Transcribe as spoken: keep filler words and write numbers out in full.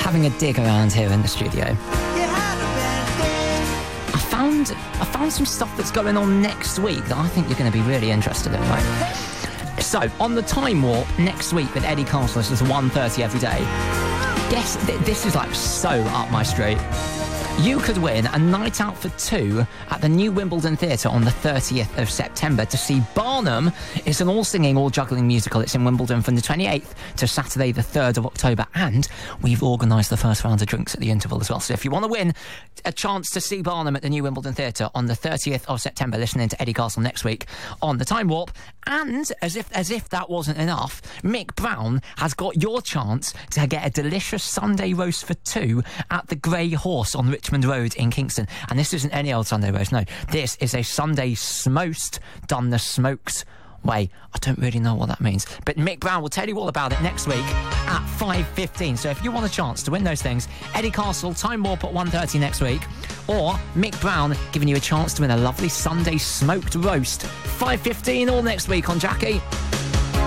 having a dig around here in the studio, I found I found some stuff that's going on next week that I think you're going to be really interested in, right? So, on the Time Warp next week with Eddie Castle, this is one thirty every day. Yes, th- this is like so up my street. You could win a night out for two at the New Wimbledon Theatre on the thirtieth of September to see Barnum. It's an all-singing, all-juggling musical. It's in Wimbledon from the twenty-eighth to Saturday the third of October. And we've organised the first round of drinks at the interval as well. So if you want to win a chance to see Barnum at the New Wimbledon Theatre on the thirtieth of September, listening to Eddie Castle next week on the Time Warp. And as if as if that wasn't enough, Mick Brown has got your chance to get a delicious Sunday roast for two at the Grey Horse on Richmond Road in Kingston. And this isn't any old Sunday roast, no. This is a Sunday smoked, done the smoked way. I don't really know what that means, but Mick Brown will tell you all about it next week at five fifteen. So if you want a chance to win those things, Eddie Castle, Time Warp at one thirty next week, or Mick Brown giving you a chance to win a lovely Sunday smoked roast, five fifteen all next week on Jackie.